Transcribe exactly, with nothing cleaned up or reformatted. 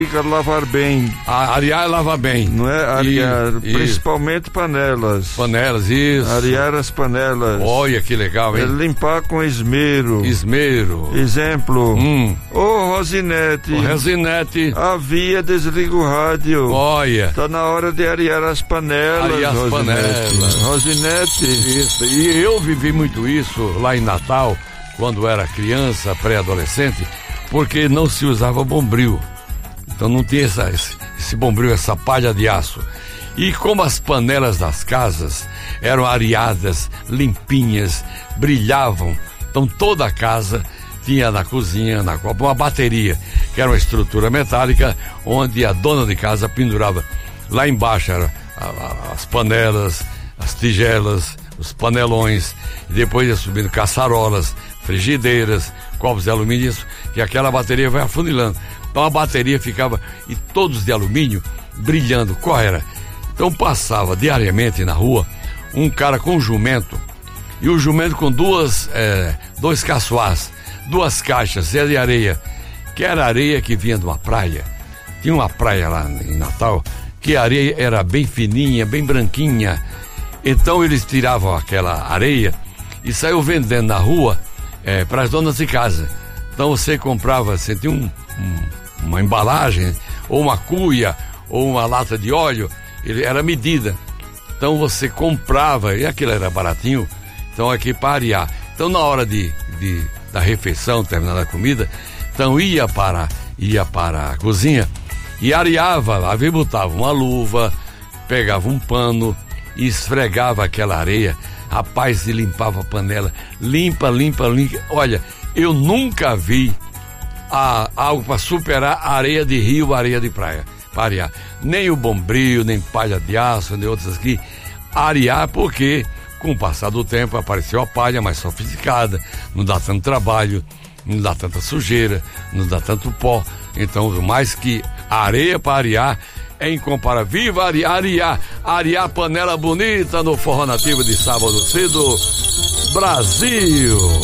lavar bem. A, arear é lavar bem. Não é? Arear, Isso, principalmente isso. panelas. Panelas, isso. Arear as panelas. Olha que legal, hein? É limpar com esmero. Esmero. Exemplo. Hum. Ô, Rosinete. Ô, Rosinete. Avia, desliga o rádio. Olha. Tá na hora de arear as panelas. Arear as Rosinete. panelas. Rosinete. Isso. E eu vivi muito isso lá em Natal, quando era criança, pré-adolescente, porque não se usava bombril. Então não tinha essa, esse, esse bombril, essa palha de aço. E como as panelas das casas eram areadas, limpinhas, brilhavam, então toda a casa tinha na cozinha, na copa, uma bateria, que era uma estrutura metálica, onde a dona de casa pendurava. Lá embaixo eram as panelas, as tigelas, os panelões, e depois ia subindo caçarolas, frigideiras, copos de alumínio, isso, que aquela bateria vai afunilando. Então a bateria ficava, e todos de alumínio, brilhando. Qual era? Então passava diariamente na rua um cara com um jumento, e o jumento com duas, é, dois caçoás, duas caixas de areia, que era areia que vinha de uma praia. Tinha uma praia lá em Natal, que a areia era bem fininha, bem branquinha. Então eles tiravam aquela areia e saiu vendendo na rua é, para as donas de casa. Então você comprava, você tinha um, um uma embalagem, ou uma cuia, ou uma lata de óleo, ele era medida. Então você comprava, e aquilo era baratinho, então aqui para arear. Então na hora de, de, da refeição, terminando a comida, então ia para, ia para a cozinha e areava lá, aí botava uma luva, pegava um pano e esfregava aquela areia, rapaz, e limpava a panela, limpa, limpa, limpa. Olha, eu nunca vi A, algo para superar a areia de rio, areia de praia, para arear. Nem o bombril, nem palha de aço, nem outras aqui. Arear porque, com o passar do tempo, apareceu a palha mais sofisticada, não dá tanto trabalho, não dá tanta sujeira, não dá tanto pó. Então, mais que areia para arear, é incomparável. Viva arear, arear, arear panela bonita no Forró Nativo de sábado cedo, Brasil!